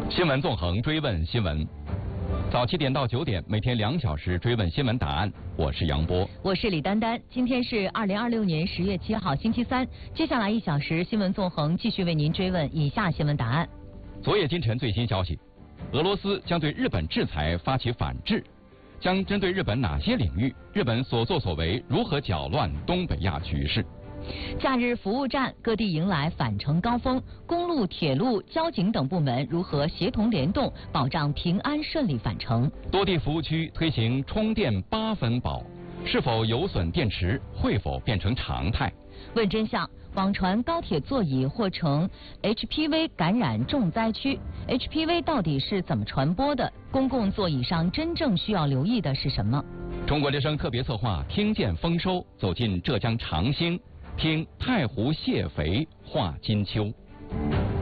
新闻纵横追问新闻，早7点到9点，每天2小时追问新闻答案。我是杨波， 我是李丹丹。今天是2026年10月7号，星期三。接下来1小时，新闻纵横继续为您追问以下新闻答案。 昨夜今晨最新消息，俄罗斯将对日本制裁发起反制，将针对日本哪些领域？日本所作所为如何搅乱东北亚局势？ 假日服务站各地迎来返程高峰，公路、铁路、交警等部门如何协同联动，保障平安顺利返程？ 多地服务区推行充电8分饱，是否有损电池？会否变成常态？ 问真相：网传高铁座椅或成 HPV 感染重灾区 ，HPV 到底是怎么传播的？公共座椅上真正需要留意的是什么？ 中国之声特别策划《听见丰收》，走进浙江长兴，听太湖蟹肥化金秋。